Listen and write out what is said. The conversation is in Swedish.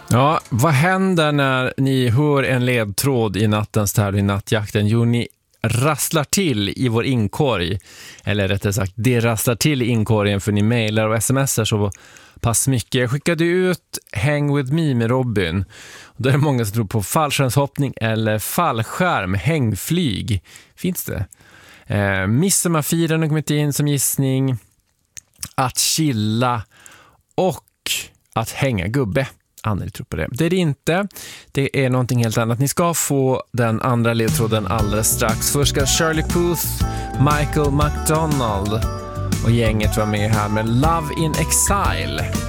Ja, vad händer när ni hör en ledtråd i nattens tävling Nattjakten? Jo, ni rasslar till i vår inkorg. Eller rättare sagt, det rasslar till i inkorgen för ni mejlar och smsar så pass mycket. Jag skickade ut Hang With Me med Robin. Och då är det många som tror på fallskärmshoppning eller fallskärm, hängflyg. Finns det? Midsommarfirande har kommit in som gissning. Att chilla och att hänga gubbe. Anneli tror på det. Det är det inte. Det är någonting helt annat. Ni ska få den andra ledtråden alldeles strax. Först ska Shirley Puth, Michael McDonald och gänget vara med här med Love in Exile.